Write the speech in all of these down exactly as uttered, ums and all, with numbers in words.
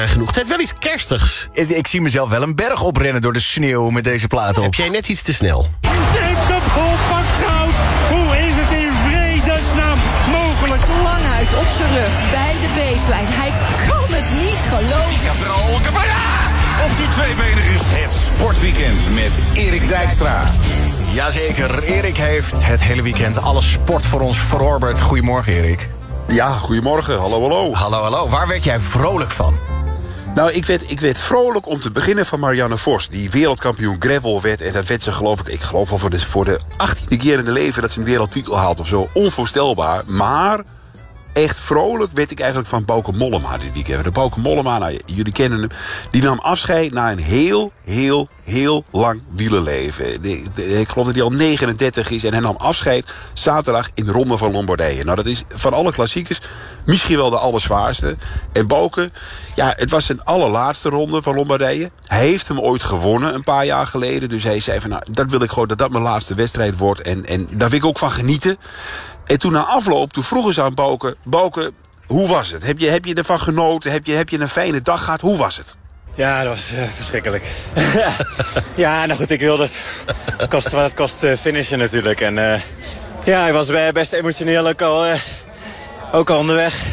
Genoeg. Het heeft wel iets kerstigs. Ik, ik zie mezelf wel een berg oprennen door de sneeuw met deze plaat op. Heb jij net iets te snel? De Bol pakt goud. Hoe is het in vredesnaam mogelijk? Lang uit op zijn rug bij de baseline. Hij kan het niet geloven. Of die tweebenig is. Het sportweekend met Erik Dijkstra. Jazeker, Erik heeft het hele weekend alle sport voor ons verorberd. Goedemorgen, Erik. Ja, goedemorgen. Hallo, hallo. Hallo, hallo. Waar werd jij vrolijk van? Nou, ik werd, ik werd vrolijk om te beginnen van Marianne Vos... die wereldkampioen gravel werd. En dat werd ze, geloof ik, ik geloof wel voor de, voor de achttiende keer in de leven... dat ze een wereldtitel haalt of zo. Onvoorstelbaar. Maar echt vrolijk werd ik eigenlijk van Bauke Mollema dit weekend. De Bauke Mollema, nou, jullie kennen hem... die nam afscheid na een heel, heel, heel lang wielerleven. De, de, ik geloof dat hij al negenendertig is... en hij nam afscheid zaterdag in de Ronde van Lombardije. Nou, dat is van alle klassiekers misschien wel de allerzwaarste. En Bauke, ja, het was zijn allerlaatste ronde van Lombardije. Hij heeft hem ooit gewonnen een paar jaar geleden. Dus hij zei van, nou, dat wil ik gewoon dat dat mijn laatste wedstrijd wordt. En, en daar wil ik ook van genieten. En toen na afloop, toen vroegen ze aan Bauke... Bauke, hoe was het? Heb je, heb je ervan genoten? Heb je, heb je een fijne dag gehad? Hoe was het? Ja, dat was uh, verschrikkelijk. Ja, nou goed, ik wilde kosten wat het kost uh, finishen natuurlijk. En uh, ja, ik was best emotioneel ook al, uh, ook al onderweg.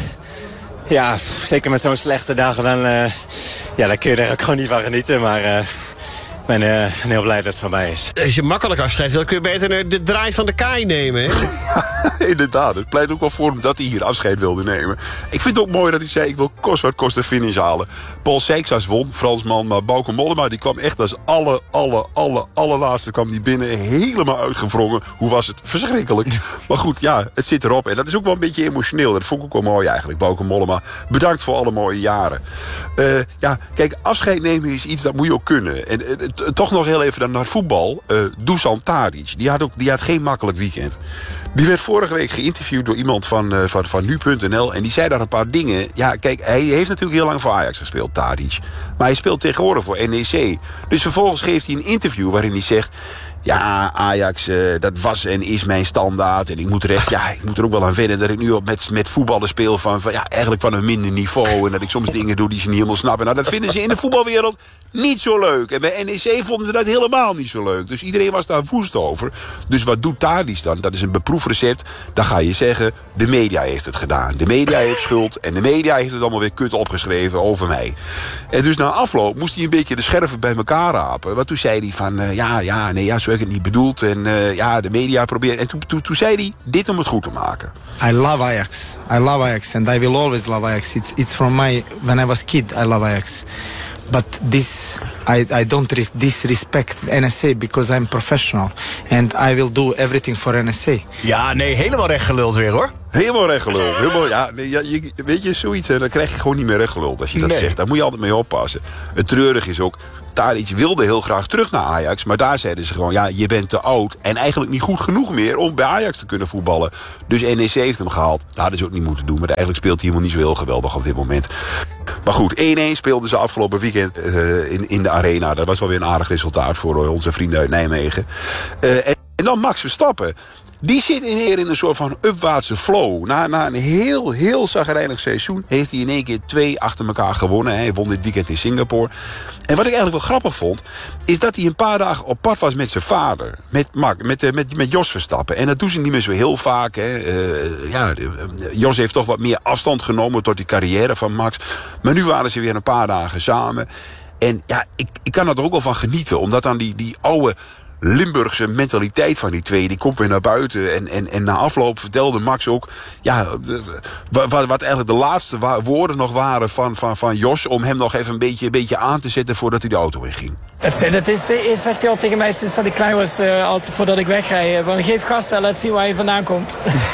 Ja, zeker met zo'n slechte dagen, dan, uh, ja, dan kun je er ook gewoon niet van genieten. Maar uh, ik ben uh, heel blij dat het voorbij is. Als je makkelijk afschrijft, dan kun je beter de draai van de kaai nemen, hè? Ja, inderdaad. Het pleit ook wel voor hem dat hij hier afscheid wilde nemen. Ik vind het ook mooi dat hij zei, ik wil kost wat kost de finish halen. Paul Seixas won, Fransman, maar Bauke Mollema die kwam echt als alle, alle, alle, allerlaatste kwam die binnen. Helemaal uitgewrongen. Hoe was het? Verschrikkelijk. Maar goed, ja, het zit erop. En dat is ook wel een beetje emotioneel. Dat vond ik ook wel mooi eigenlijk, Bauke Mollema. Bedankt voor alle mooie jaren. Uh, ja, kijk, afscheid nemen is iets, dat moet je ook kunnen. En uh, toch nog heel even dan naar voetbal. Uh, Dusan Tadic, die had, ook, die had geen makkelijk weekend. Die werd vorige week geïnterviewd door iemand van, uh, van, van nu punt n l. En die zei daar een paar dingen. Ja, kijk, hij heeft natuurlijk heel lang voor Ajax gespeeld, Tadic. Maar hij speelt tegenwoordig voor N E C. Dus vervolgens geeft hij een interview waarin hij zegt... Ja, Ajax, uh, dat was en is mijn standaard. En ik moet er echt, ja, ik moet er ook wel aan wennen dat ik nu op met, met voetballen speel van, van, ja, eigenlijk van een minder niveau. En dat ik soms dingen doe die ze niet helemaal snappen. Nou, dat vinden ze in de voetbalwereld niet zo leuk. En bij N E C vonden ze dat helemaal niet zo leuk. Dus iedereen was daar woest over. Dus wat doet Tadic dan? Dat is een beproefrecept. Dan ga je zeggen, de media heeft het gedaan. De media heeft schuld. En de media heeft het allemaal weer kut opgeschreven over mij. En dus na afloop moest hij een beetje de scherven bij elkaar rapen. Want toen zei hij van, uh, ja, ja, nee, ja, zo heb ik het niet bedoeld. En uh, ja, de media probeert. En toen, toen, toen zei hij dit om het goed te maken. I love Ajax. I love Ajax and I will always love Ajax. It's it's from my when I was kid. I love Ajax. But this, I, I don't ris- disrespect N S A because I'm professional. And I will do everything for N S A. Ja, nee, helemaal recht geluld weer, hoor. Helemaal recht geluld. Helemaal, ja, nee, ja, je, weet je, zoiets, hè, dan krijg je gewoon niet meer recht geluld als je dat nee. zegt. Daar moet je altijd mee oppassen. Het treurige is ook, Tadic wilde heel graag terug naar Ajax. Maar daar zeiden ze gewoon, ja, je bent te oud. En eigenlijk niet goed genoeg meer om bij Ajax te kunnen voetballen. Dus N E C heeft hem gehaald. Dat hadden ze ook niet moeten doen. Maar eigenlijk speelt hij helemaal niet zo heel geweldig op dit moment. Maar goed, één-één speelden ze afgelopen weekend uh, in, in de arena. Dat was wel weer een aardig resultaat voor uh, onze vrienden uit Nijmegen. Uh, en, en dan Max Verstappen. Die zit in hier in een soort van upwaartse flow. Na, na een heel, heel chagrijnig seizoen heeft hij in één keer twee achter elkaar gewonnen. Hij won dit weekend in Singapore. En wat ik eigenlijk wel grappig vond, is dat hij een paar dagen op pad was met zijn vader. Met, Mark, met, met, met Jos Verstappen. En dat doen ze niet meer zo heel vaak. Hè. Uh, ja, Jos heeft toch wat meer afstand genomen tot die carrière van Max. Maar nu waren ze weer een paar dagen samen. En ja, ik, ik kan er ook wel van genieten. Omdat dan die, die oude Limburgse mentaliteit van die twee, die komt weer naar buiten. En, en, en na afloop vertelde Max ook, ja, wat, wat eigenlijk de laatste wa- woorden nog waren van, van, van Jos, om hem nog even een beetje, een beetje aan te zetten voordat hij de auto inging. Dat, dat is, is zegt hij al tegen mij sinds dat ik klein was, uh, altijd voordat ik wegrij. Van, geef gas en laat zien waar je vandaan komt.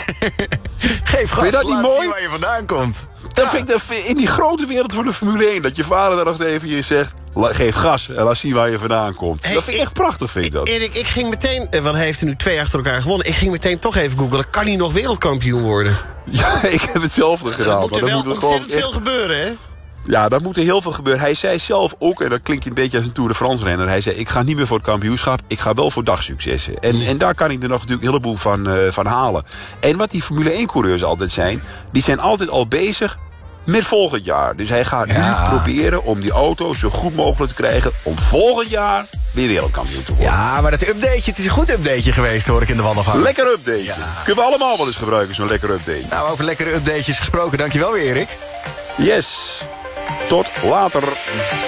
Geef gas, Vind je dat laat niet mooi? zien waar je vandaan komt. Dat ja. vind ik de, in die grote wereld van de Formule één, dat je vader daar nog even je zegt, geef gas en laat zien waar je vandaan komt. Hey, dat vind ik echt prachtig, vind ik dat. Erik, ik ging meteen, want hij heeft er nu twee achter elkaar gewonnen. Ik ging meteen toch even googlen, kan hij nog wereldkampioen worden? Ja, ik heb hetzelfde gedaan. Er moet er maar wel dan moet er gewoon ontzettend veel gebeuren, hè? Ja, daar moet er heel veel gebeuren. Hij zei zelf ook, en dat klinkt een beetje als een Tour de France renner, hij zei, ik ga niet meer voor het kampioenschap, ik ga wel voor dagsuccessen. En, en daar kan ik er nog natuurlijk een heleboel van, uh, van halen. En wat die Formule één coureurs altijd zijn, die zijn altijd al bezig met volgend jaar. Dus hij gaat Ja. nu proberen om die auto zo goed mogelijk te krijgen... om volgend jaar weer wereldkampioen te worden. Ja, maar dat updateje, het is een goed updateje geweest, hoor ik in de wandelgang. Lekker update. Kunnen we allemaal wel eens gebruiken, zo'n lekker update. Nou, over lekkere updatejes gesproken. Dankjewel weer, Erik. Yes. Tot later.